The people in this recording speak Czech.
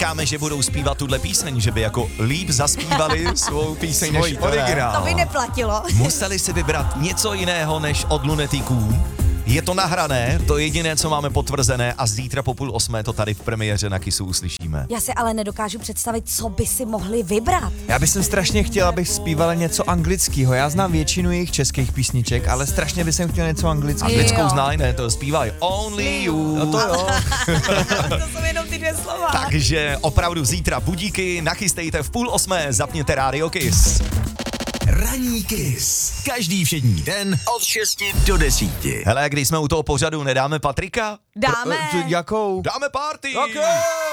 čekáme, že budou zpívat tuhle píseň, že by jako líp zaspívali svou píseň než originál. To by neplatilo. Museli si vybrat něco jiného než od Lunaticů. Je to nahrané, to je jediné, co máme potvrzené a zítra po 7:30 to tady v premiéře na Kissu uslyšíme. Já si ale nedokážu představit, co by si mohli vybrat. Já bych strašně chtěl, abych zpívala něco anglického. Já znám většinu jejich českých písniček, ale strašně bych chtěl něco anglického. Anglickou znají, ne, to zpívají Only You. No to jo. To jsou jenom ty 2 slova. Takže opravdu zítra budíky, nachystejte v 7:30, zapněte rádio Kiss. Ranní Kiss. Každý všední den od 6 do 10. Hele, když jsme u toho pořadu, nedáme Patrika? Dáme. Jakou? Dáme party! Okay.